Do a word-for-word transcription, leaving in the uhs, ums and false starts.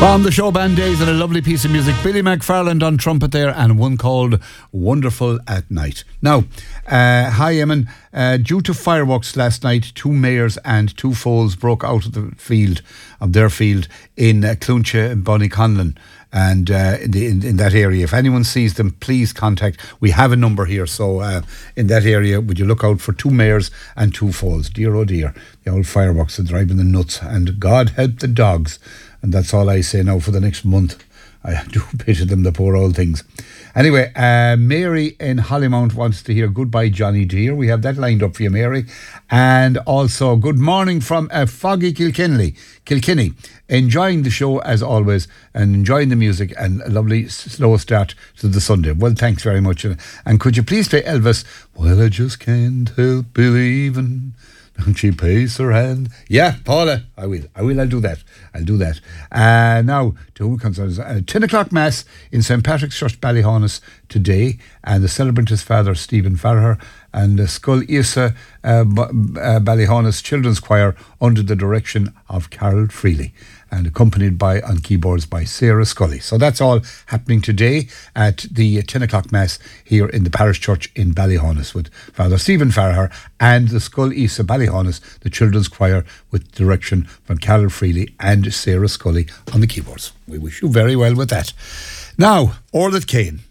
From the show band days and a lovely piece of music, Billy McFarland on trumpet there, and one called Wonderful at Night. Now, uh, hi Eamon, uh, due to fireworks last night, two mares and two foals broke out of the field, of their field in uh, Cloncha and Bonnyconlon. And uh, in, the, in, in that area, if anyone sees them, please contact. We have a number here, so uh, in that area, would you look out for two mares and two foals? Dear, oh dear, the old fireworks are driving the nuts, and God help the dogs. And that's all I say now for the next month. I do pity them, the poor old things. Anyway, uh, Mary in Hollymount wants to hear Goodbye Johnny Deere. We have that lined up for you, Mary. And also, good morning from uh, foggy Kilkenny. Kilkenny. Enjoying the show as always, and enjoying the music, and a lovely slow start to the Sunday. Well, thanks very much. And, and could you please play Elvis? Well, I just can't help believing. Don't she pace her hand? Yeah, Paula, I will. I will. I'll do that. I'll do that. Uh, now, to who concerns uh, ten o'clock Mass in Saint Patrick's Church, Ballyhonus today, and the celebrant is Father Stephen Farrer, and the Skull Isa uh, B- uh, Ballyhonus Children's Choir under the direction of Carol Freely, and accompanied by on keyboards by Sarah Scully. So that's all happening today at the ten o'clock Mass here in the Parish Church in Ballyhonus with Father Stephen Farrer and the Skull Isa Ballyhonus, the Children's Choir with direction from Carol Freely and Sarah Scully on the keyboards. We wish you very well with that. Now, Orlet Kane.